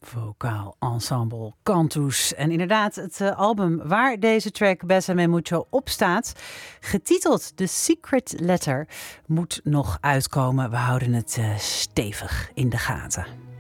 Vocaal ensemble Cantus. En inderdaad, het album waar deze track Bésame Mucho op staat, getiteld The Secret Letter, moet nog uitkomen. We houden het stevig in de gaten.